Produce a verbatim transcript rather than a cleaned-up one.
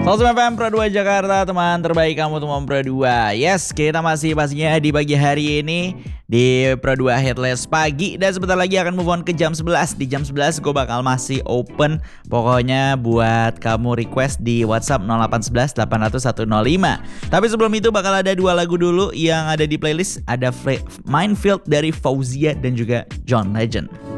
Salsum F M Pro dua Jakarta, teman terbaik kamu teman Pro dua. Yes, kita masih pastinya di pagi hari ini di Pro dua Headless pagi. Dan sebentar lagi akan move on ke jam sebelas. Di jam sebelas gue bakal masih open. Pokoknya buat kamu request di WhatsApp nol delapan satu satu delapan nol nol satu nol lima. Tapi sebelum itu bakal ada dua lagu dulu yang ada di playlist. Ada Minefield dari Fauzia dan juga John Legend.